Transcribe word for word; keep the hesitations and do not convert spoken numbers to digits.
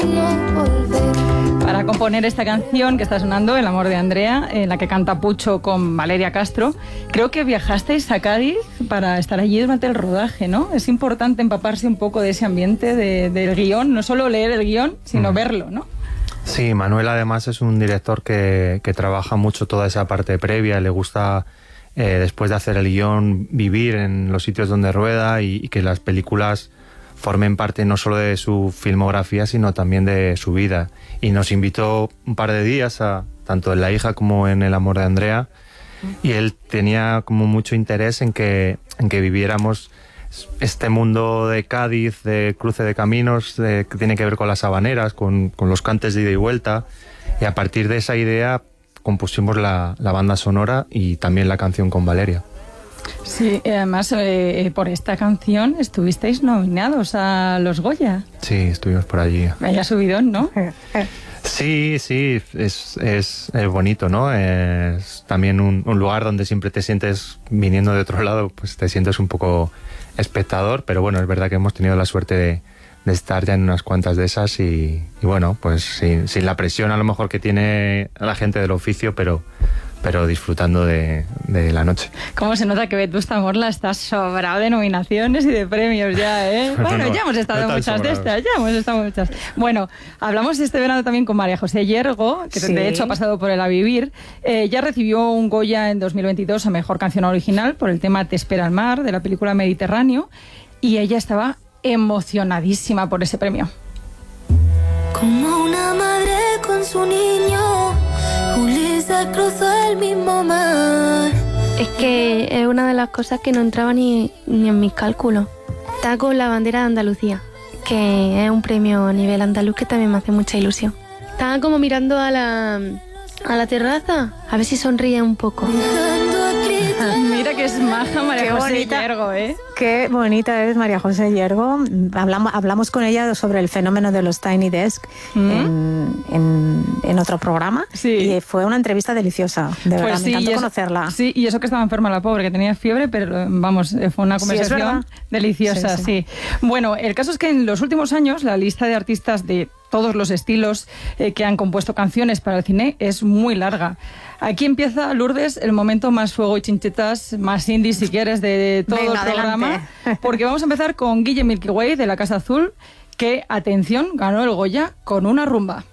Para componer esta canción que está sonando, El amor de Andrea, en la que canta Pucho con Valeria Castro, creo que viajasteis a Cádiz para estar allí durante el rodaje, ¿no? Es importante empaparse un poco de ese ambiente, de, del guión, no solo leer el guión, sino mm. verlo, ¿no? Sí, Manuel además es un director que, que trabaja mucho toda esa parte previa, le gusta eh, después de hacer el guión vivir en los sitios donde rueda y, y que las películas formen parte no solo de su filmografía, sino también de su vida. Y nos invitó un par de días, a, tanto en La hija como en El amor de Andrea, y él tenía como mucho interés en que, en que viviéramos este mundo de Cádiz, de cruce de caminos, de, que tiene que ver con las habaneras, con, con los cantes de ida y vuelta, y a partir de esa idea compusimos la, la banda sonora y también la canción con Valeria. Sí, además eh, por esta canción estuvisteis nominados a los Goya. Sí, estuvimos por allí. Vaya subidón, ¿no? Sí, sí, es, es, es bonito, ¿no? Es también un, un lugar donde siempre te sientes, viniendo de otro lado, pues te sientes un poco espectador, pero bueno, es verdad que hemos tenido la suerte de, de estar ya en unas cuantas de esas y, y bueno, pues sin, sin la presión a lo mejor que tiene la gente del oficio, pero... pero disfrutando de, de la noche. ¿Cómo se nota que Vetusta Morla está sobrado de nominaciones y de premios ya, eh? Bueno, bueno no, ya hemos estado no muchas sobrados. de estas, ya hemos estado muchas. Bueno, hablamos este verano también con María José Yergo, que sí. de hecho ha pasado por el A Vivir. Eh, ya recibió un Goya en dos mil veintidós a Mejor Canción Original por el tema Te espera el mar, de la película Mediterráneo, y ella estaba emocionadísima por ese premio. Como una madre con su niño, Ulises cruzó el mismo mar. Es que es una de las cosas que no entraba ni, ni en mis cálculos. Está con la bandera de Andalucía, que es un premio a nivel andaluz que también me hace mucha ilusión. Estaba como mirando a la, a la terraza, a ver si sonríe un poco. Mira que es maja María Qué José bonita. Yergo, ¿eh? Qué bonita es María José Yergo. Hablamos, hablamos con ella sobre el fenómeno de los Tiny Desk ¿Mm? en, en, en otro programa. Sí. Y fue una entrevista deliciosa, de verdad, pues sí, me encantó eso, conocerla. Sí, y eso que estaba enferma la pobre, que tenía fiebre, pero vamos, fue una conversación sí, deliciosa, sí, sí. sí. Bueno, el caso es que en los últimos años la lista de artistas de todos los estilos eh, que han compuesto canciones para el cine es muy larga. Aquí empieza, Lourdes, el momento más fuego y chinchetas, más indie si quieres, de, de todo Venga, el programa. Adelante. Porque vamos a empezar con Guille Milky Way de La Casa Azul, que, atención, ganó el Goya con Una rumba.